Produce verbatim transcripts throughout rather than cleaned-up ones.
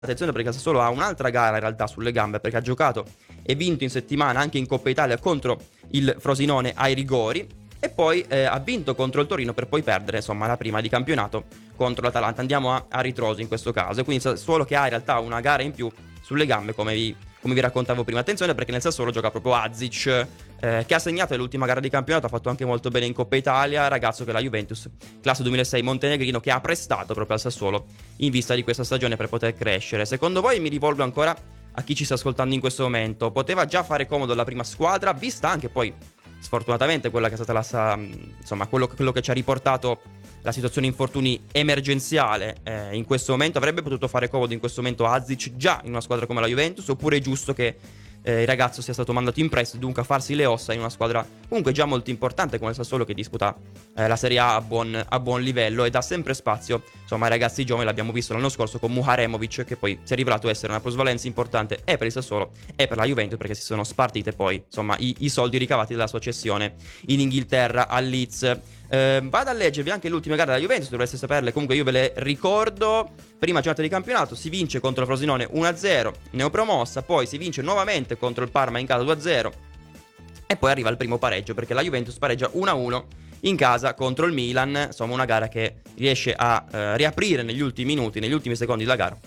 attenzione perché il Sassuolo ha un'altra gara in realtà sulle gambe, perché ha giocato e vinto in settimana anche in Coppa Italia contro il Frosinone ai rigori, e poi eh, ha vinto contro il Torino per poi perdere, insomma, la prima di campionato contro l'Atalanta. Andiamo a, a ritroso in questo caso, quindi il Sassuolo che ha in realtà una gara in più sulle gambe, come vi, come vi raccontavo prima. Attenzione perché nel Sassuolo gioca proprio Azic, eh, che ha segnato nell'ultima gara di campionato, ha fatto anche molto bene in Coppa Italia, ragazzo che la Juventus, classe duemilasei montenegrino, che ha prestato proprio al Sassuolo in vista di questa stagione per poter crescere. Secondo voi, mi rivolgo ancora a chi ci sta ascoltando in questo momento, poteva già fare comodo la prima squadra, vista anche poi sfortunatamente quella che è stata la, insomma, quello, quello che ci ha riportato la situazione infortuni emergenziale eh, in questo momento? Avrebbe potuto fare comodo in questo momento Azic già in una squadra come la Juventus, oppure è giusto che eh, il ragazzo sia stato mandato in prestito, dunque a farsi le ossa in una squadra comunque già molto importante come il Sassuolo, che disputa eh, la Serie A a buon, a buon livello e dà sempre spazio, insomma, ai ragazzi giovani? L'abbiamo visto l'anno scorso con Muharemovic, che poi si è rivelato essere una plusvalenza importante e per il Sassuolo e per la Juventus, perché si sono spartite poi, insomma, i, i soldi ricavati dalla sua cessione in Inghilterra al Leeds. Eh, vado a leggervi anche l'ultima gara della Juventus, dovreste saperle, comunque io ve le ricordo. Prima giornata di campionato si vince contro il Frosinone uno a zero, neopromossa, poi si vince nuovamente contro il Parma in casa due a zero e poi arriva il primo pareggio, perché la Juventus pareggia uno a uno in casa contro il Milan. Insomma, una gara che riesce a eh, riaprire negli ultimi minuti, negli ultimi secondi della gara.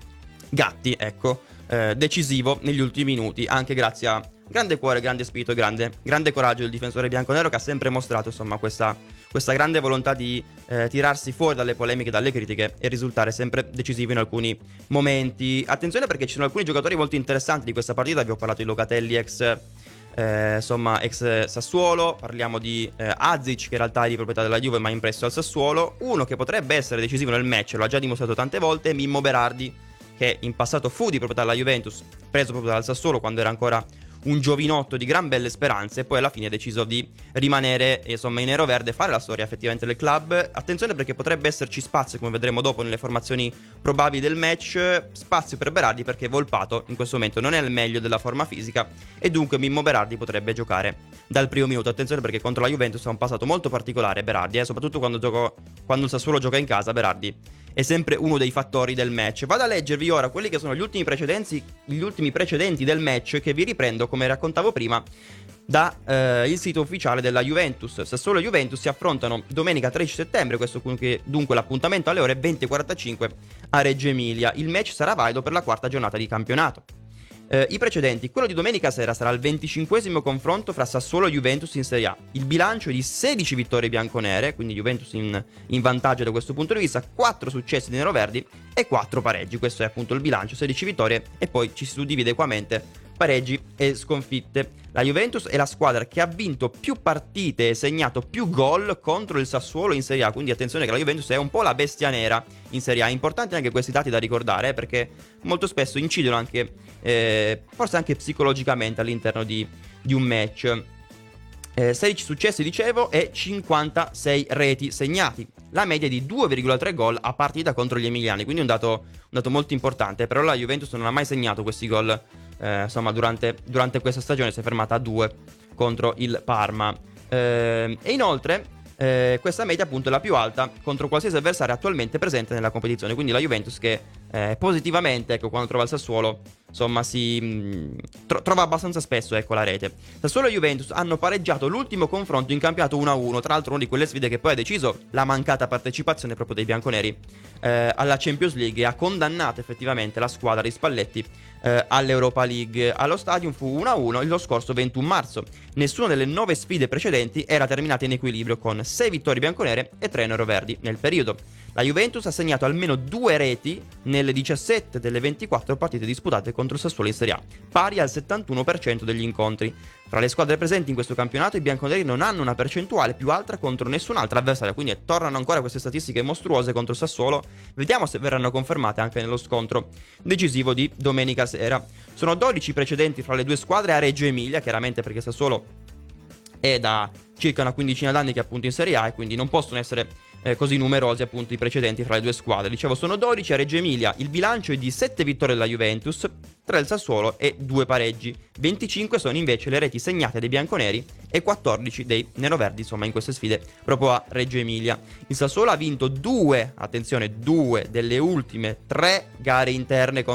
Gatti, ecco, eh, decisivo negli ultimi minuti, anche grazie a grande cuore, grande spirito e grande, grande coraggio del difensore bianconero, che ha sempre mostrato, insomma, questa, questa grande volontà di eh, tirarsi fuori dalle polemiche, dalle critiche e risultare sempre decisivo in alcuni momenti. Attenzione perché ci sono alcuni giocatori molto interessanti di questa partita. Vi ho parlato di Locatelli, ex eh, insomma ex Sassuolo, parliamo di eh, Azic, che in realtà è di proprietà della Juve ma in prestito al Sassuolo. Uno che potrebbe essere decisivo nel match, lo ha già dimostrato tante volte, Mimmo Berardi, che in passato fu di proprietà della Juventus, preso proprio dal Sassuolo quando era ancora un giovinotto di gran belle speranze, e poi alla fine ha deciso di rimanere, insomma, in nero-verde, fare la storia effettivamente del club. Attenzione perché potrebbe esserci spazio, come vedremo dopo nelle formazioni probabili del match, spazio per Berardi, perché Volpato in questo momento non è al meglio della forma fisica e dunque Mimmo Berardi potrebbe giocare dal primo minuto. Attenzione perché contro la Juventus ha un passato molto particolare Berardi, eh, soprattutto quando, giocò, quando il Sassuolo gioca in casa. Berardi è sempre uno dei fattori del match. Vado a leggervi ora quelli che sono gli ultimi precedenti, gli ultimi precedenti del match, che vi riprendo, come raccontavo prima, da eh, il sito ufficiale della Juventus. Sassuolo e Juventus si affrontano domenica tredici settembre, questo dunque, dunque l'appuntamento alle ore venti e quarantacinque a Reggio Emilia. Il match sarà valido per la quarta giornata di campionato. Eh, I precedenti: quello di domenica sera sarà il venticinquesimo confronto fra Sassuolo e Juventus in Serie A. Il bilancio è di sedici vittorie bianconere, quindi Juventus in, in vantaggio da questo punto di vista, quattro successi di neroverdi e quattro pareggi. Questo è appunto il bilancio, sedici vittorie, e poi ci si suddivide equamente pareggi e sconfitte. La Juventus è la squadra che ha vinto più partite e segnato più gol contro il Sassuolo in Serie A, quindi attenzione che la Juventus è un po' la bestia nera in Serie A. Importanti anche questi dati da ricordare, eh, perché molto spesso incidono anche, eh, forse anche psicologicamente all'interno di, di un match. Eh, sedici successi, dicevo, e cinquantasei reti segnati. La media è di due virgola tre gol a partita contro gli emiliani, quindi un dato, un dato molto importante. Però la Juventus non ha mai segnato questi gol, eh, insomma, durante, durante questa stagione si è fermata a due contro il Parma. Eh, e inoltre eh, questa media appunto è la più alta contro qualsiasi avversario attualmente presente nella competizione, quindi la Juventus che eh, positivamente, ecco, quando trova il Sassuolo, insomma, si mh, tro- trova abbastanza spesso, ecco, la rete. Sassuolo e Juventus hanno pareggiato l'ultimo confronto in campionato uno a uno, tra l'altro una di quelle sfide che poi ha deciso la mancata partecipazione proprio dei bianconeri eh, alla Champions League, e ha condannato effettivamente la squadra di Spalletti eh, all'Europa League. Allo Stadium fu uno a uno lo scorso ventuno marzo. Nessuna delle nove sfide precedenti era terminata in equilibrio, con sei vittorie bianconere e tre neroverdi nel periodo. La Juventus ha segnato almeno due reti nelle diciassette delle ventiquattro partite disputate contro il Sassuolo in Serie A, pari al settantuno per cento degli incontri. Fra le squadre presenti in questo campionato, i bianconeri non hanno una percentuale più alta contro nessun'altra avversaria, quindi tornano ancora queste statistiche mostruose contro il Sassuolo. Vediamo se verranno confermate anche nello scontro decisivo di domenica sera. Sono dodici precedenti fra le due squadre a Reggio Emilia, chiaramente perché Sassuolo è da circa una quindicina d'anni che è appunto in Serie A, e quindi non possono essere eh, così numerosi appunto i precedenti fra le due squadre. Dicevo, sono dodici a Reggio Emilia. Il bilancio è di sette vittorie della Juventus, tre del Sassuolo e due pareggi. venticinque sono invece le reti segnate dai bianconeri e quattordici dei neroverdi, insomma in queste sfide proprio a Reggio Emilia. Il Sassuolo ha vinto due, attenzione, due delle ultime tre gare interne